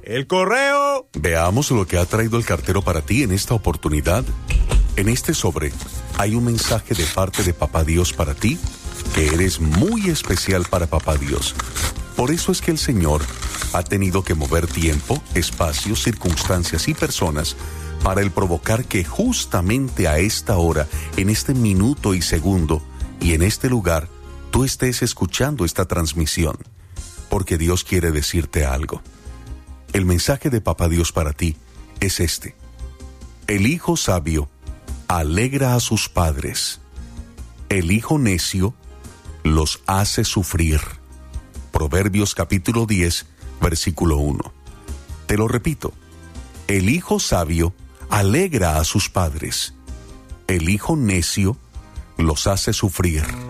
¡El correo! Veamos lo que ha traído el cartero para ti en esta oportunidad. En este sobre hay un mensaje de parte de Papá Dios para ti, que eres muy especial para Papá Dios. Por eso es que el Señor ha tenido que mover tiempo, espacios, circunstancias y personas para el provocar que justamente a esta hora, en este minuto y segundo y en este lugar, tú estés escuchando esta transmisión, porque Dios quiere decirte algo. El mensaje de Papá Dios para ti es este: el hijo sabio alegra a sus padres, el hijo necio los hace sufrir. Proverbios capítulo 10, versículo 1. Te lo repito: el hijo sabio alegra a sus padres, el hijo necio los hace sufrir.